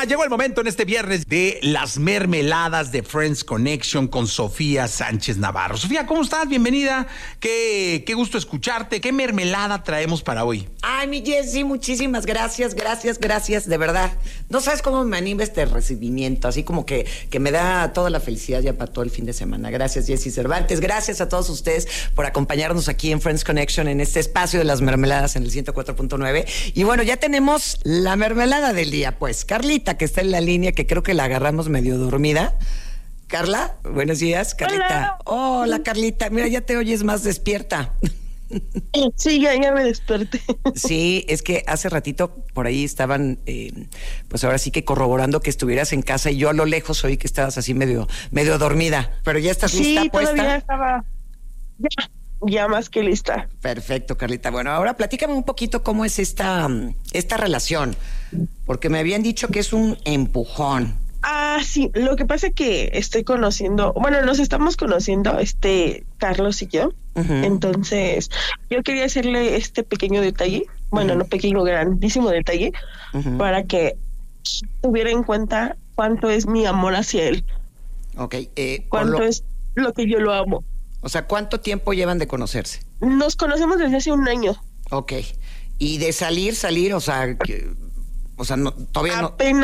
llegó el momento en este viernes de las mermeladas de Friends Connection con Sofía Sánchez Navarro. Sofía, ¿cómo estás? Bienvenida. Qué gusto escucharte. ¿Qué mermelada traemos para hoy? Ay, mi Jessy, muchísimas gracias, de verdad. No sabes cómo me anima este recibimiento, así como que me da toda la felicidad ya para todo el fin de semana. Gracias, Jessy Cervantes. Gracias a todos ustedes por acompañarnos aquí en Friends Connection, en este espacio de las mermeladas en el 104.9. Y bueno, ya tenemos la mermelada del día, pues. Carlita, que está en la línea, que creo que la agarramos medio dormida. Carla, buenos días, Carlita. Hola, Carlita. Mira, ya te oyes más despierta. Sí, ya me desperté. Sí, es que hace ratito por ahí estaban, pues ahora sí que corroborando que estuvieras en casa y yo a lo lejos oí que estabas así medio dormida. Pero ya estás lista, puesta. Sí, todavía estaba ya más que lista. Perfecto, Carlita. Bueno, ahora platícame un poquito cómo es esta relación, porque me habían dicho que es un empujón. Sí, lo que pasa es que nos estamos conociendo, Carlos y yo. Uh-huh. Entonces, yo quería hacerle este pequeño detalle, bueno, no pequeño, grandísimo detalle, uh-huh, para que tuviera en cuenta cuánto es mi amor hacia él. Okay, cuánto es lo que yo lo amo. O sea, ¿cuánto tiempo llevan de conocerse? Nos conocemos desde hace un año. Ok. ¿Y de salir, o sea, no, todavía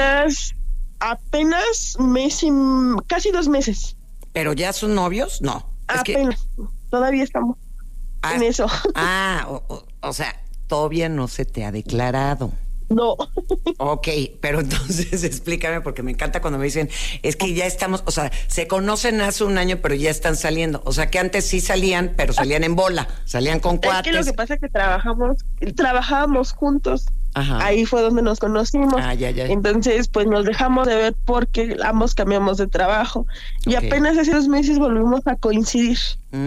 apenas casi 2 meses. ¿Pero ya son novios? No. Apenas. Todavía estamos en eso. O sea, todavía no se te ha declarado. No. Ok, pero entonces explícame, porque me encanta cuando me dicen, es que ya estamos, o sea, se conocen hace un año, pero ya están saliendo. O sea, que antes sí salían, pero salían en bola, salían con cuates. Es que lo que pasa es que trabajábamos juntos. Ajá. Ahí fue donde nos conocimos. Ya. Entonces, pues nos dejamos de ver porque ambos cambiamos de trabajo. Y apenas hace 2 meses volvimos a coincidir.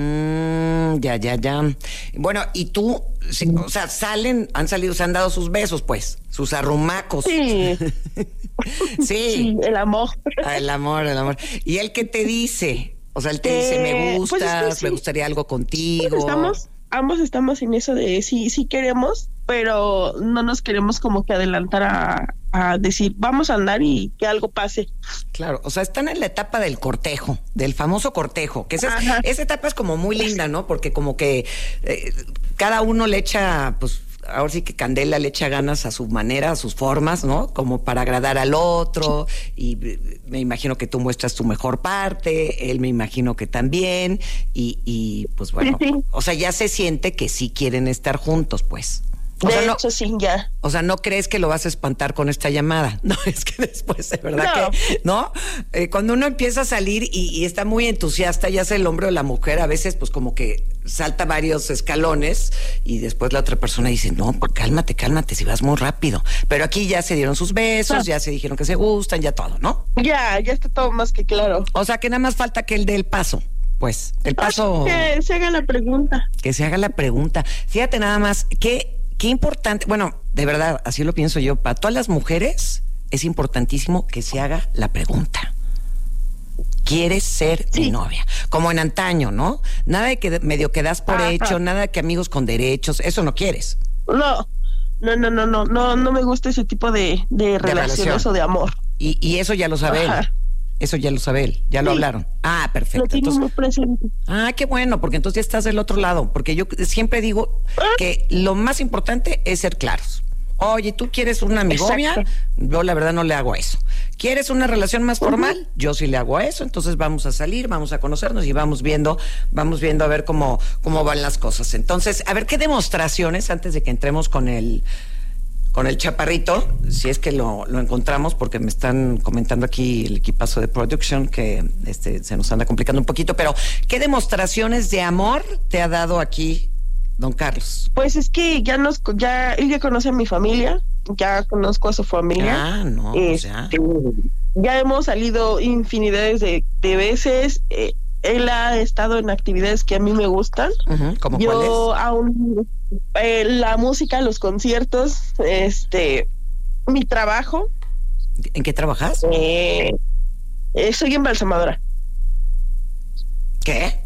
Ya. Bueno, y tú, sí, o sea, han salido, se han dado sus besos, pues, sus arrumacos. Sí. Sí, el amor. El amor. ¿Y él qué te dice? O sea, él te dice, me gustas, pues es que sí, me gustaría algo contigo. Pues ambos estamos en eso de sí queremos, pero no nos queremos como que adelantar a decir, vamos a andar y que algo pase. Claro, o sea, están en la etapa del cortejo, del famoso cortejo, que esa etapa es como muy linda, ¿no? Porque como que cada uno le echa, pues, ahora sí que Candela le echa ganas a su manera, a sus formas, ¿no? Como para agradar al otro, y me imagino que tú muestras tu mejor parte, él me imagino que también, y pues bueno, sí. O sea, ya se siente que sí quieren estar juntos, pues. Sí, ya. O sea, ¿no crees que lo vas a espantar con esta llamada? No, es que después, de verdad que, ¿no? Cuando uno empieza a salir y está muy entusiasta, ya sea el hombre o la mujer, a veces pues como que salta varios escalones y después la otra persona dice, no, pues cálmate, si vas muy rápido. Pero aquí ya se dieron sus besos, ya se dijeron que se gustan, ya todo, ¿no? Ya está todo más que claro. O sea, que nada más falta que él dé el paso. Pues, el paso... Que se haga la pregunta. Que se haga la pregunta. Fíjate nada más, qué importante, bueno, de verdad, así lo pienso yo, para todas las mujeres es importantísimo que se haga la pregunta. ¿Quieres ser mi novia? Como en antaño, ¿no? Nada de que medio quedas por hecho, nada de que amigos con derechos, eso no quieres. No me gusta ese tipo de relaciones o de amor. Y eso ya lo sabe él. Eso ya lo sabe él, ya lo hablaron. Perfecto. Lo tengo muy presente. Qué bueno, porque entonces ya estás del otro lado, porque yo siempre digo que lo más importante es ser claros. Oye, ¿tú quieres una amigovia? Exacto. Yo la verdad no le hago eso. ¿Quieres una relación más formal? Yo sí le hago eso, entonces vamos a salir, vamos a conocernos y vamos viendo a ver cómo van las cosas. Entonces, a ver qué demostraciones antes de que entremos con el chaparrito, si es que lo encontramos, porque me están comentando aquí el equipazo de production que se nos anda complicando un poquito, pero ¿qué demostraciones de amor te ha dado aquí don Carlos? Pues es que él ya conoce a mi familia, ya conozco a su familia. Ya hemos salido infinidades de veces. Él ha estado en actividades que a mí me gustan. ¿Cómo yo aún la música, los conciertos, mi trabajo. ¿En qué trabajas? Soy embalsamadora. ¿Qué?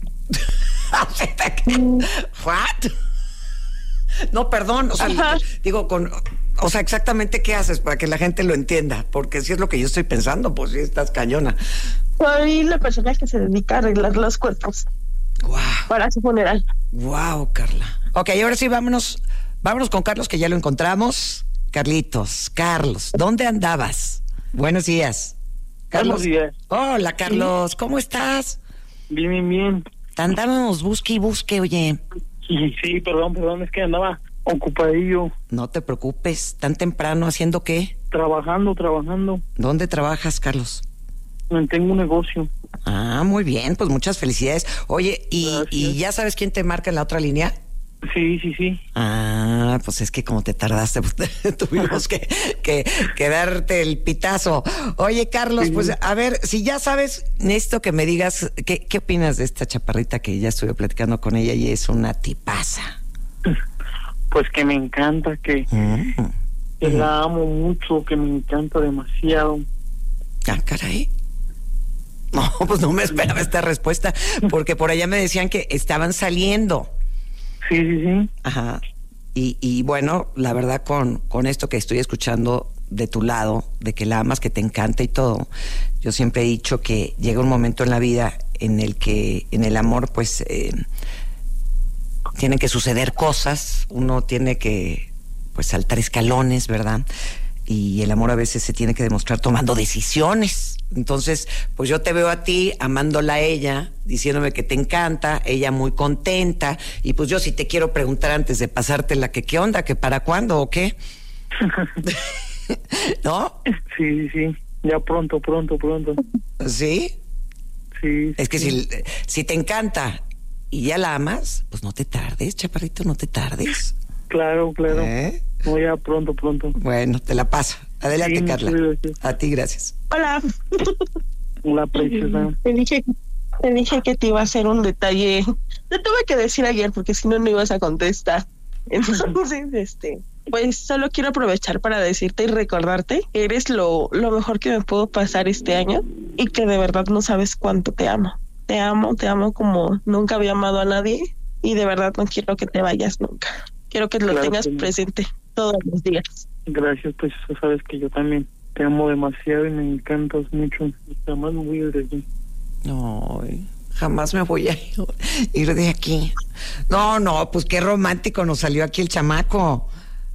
¿What? No, perdón, o sea, digo, O sea, exactamente qué haces para que la gente lo entienda, porque si es lo que yo estoy pensando, pues sí estás cañona. Soy la persona que se dedica a arreglar los cuerpos. Wow. Para su funeral. Wow, Carla. Ok, ahora sí, vámonos con Carlos, que ya lo encontramos. Carlos, ¿dónde andabas? Buenos días. Carlos. Buenos días. Hola, Carlos, ¿cómo estás? Bien. Te andábamos busque y busque, oye. Sí, perdón, es que andaba ocupadillo. No te preocupes, ¿tan temprano haciendo qué? Trabajando. ¿Dónde trabajas, Carlos? Tengo un negocio. Ah, muy bien, pues muchas felicidades. Oye, ¿y ya sabes quién te marca en la otra línea? Sí. Ah, pues es que como te tardaste, pues tuvimos que darte el pitazo. Oye, Carlos, pues a ver, si ya sabes, necesito que me digas, ¿qué opinas de esta chaparrita que ya estuve platicando con ella y es una tipaza? Pues que me encanta, que la amo mucho, que me encanta demasiado. Ah, caray. No, pues no me esperaba esta respuesta, porque por allá me decían que estaban saliendo. Sí. Ajá. Y bueno, la verdad con esto que estoy escuchando de tu lado, de que la amas, que te encanta y todo, yo siempre he dicho que llega un momento en la vida en el que en el amor pues tienen que suceder cosas, uno tiene que pues saltar escalones, ¿verdad? Y el amor a veces se tiene que demostrar tomando decisiones. Entonces, pues yo te veo a ti amándola a ella, diciéndome que te encanta, ella muy contenta, y pues yo sí te quiero preguntar antes de pasártela que qué onda, que para cuándo o qué. ¿No? Sí, ya pronto. ¿Sí? Sí. Es que si te encanta y ya la amas, pues no te tardes, chaparrito, no te tardes. Claro. No, ya pronto. Bueno, te la paso. Adelante, sí, Carla. A ti, gracias. Hola. Hola, preciosa. Te dije que te iba a hacer un detalle. Te tuve que decir ayer porque si no, no ibas a contestar. Entonces, pues solo quiero aprovechar para decirte y recordarte que eres lo mejor que me pudo pasar este año y que de verdad no sabes cuánto te amo. Te amo como nunca había amado a nadie y de verdad no quiero que te vayas nunca. Quiero que lo tengas presente todos los días. Gracias, pues sabes que yo también te amo demasiado y me encantas mucho. Jamás me voy a ir de aquí. No, jamás me voy a ir de aquí. No, pues qué romántico nos salió aquí el chamaco.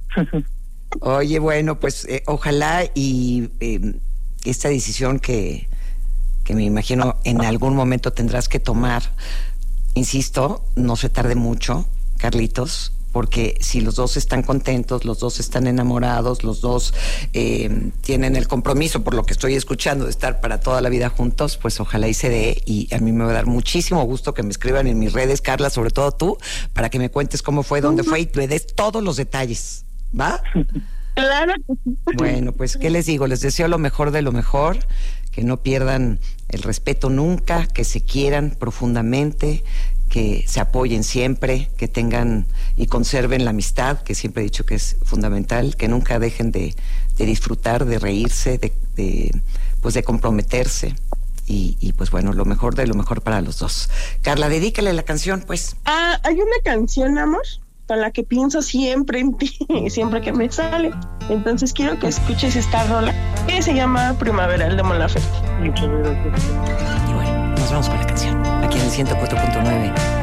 Oye, bueno, pues ojalá y esta decisión que me imagino en algún momento tendrás que tomar, insisto, no se tarde mucho, Carlitos, porque si los dos están contentos, los dos están enamorados, los dos tienen el compromiso, por lo que estoy escuchando, de estar para toda la vida juntos, pues ojalá y se dé, y a mí me va a dar muchísimo gusto que me escriban en mis redes, Carla, sobre todo tú, para que me cuentes cómo fue, dónde fue y me des todos los detalles, ¿va? Claro. Bueno, pues, ¿qué les digo? Les deseo lo mejor de lo mejor, que no pierdan el respeto nunca, que se quieran profundamente, que se apoyen siempre, que tengan y conserven la amistad, que siempre he dicho que es fundamental, que nunca dejen de disfrutar, de reírse, de comprometerse y pues bueno, lo mejor de lo mejor para los dos. Carla, dedícale la canción, pues. Hay una canción, amor, con la que pienso siempre en ti, siempre que me sale. Entonces quiero que escuches esta rola que se llama Primaveral de Mon Laferte. Muchas gracias. Y bueno, nos vamos con la canción, aquí en el 104.9.